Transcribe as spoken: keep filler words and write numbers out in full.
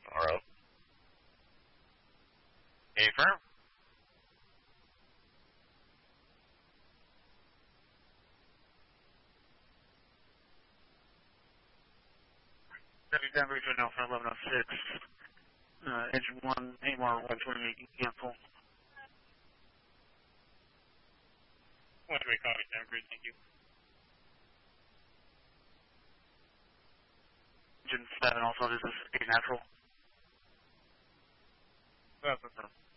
R O. Affirm. W Denver, Joint Alpha eleven oh six. Uh, engine one, A M R one twenty-eight, cancel. one twenty-eight, copy, Denver, thank you. Engine seven, also, this is a natural. That's confirmed.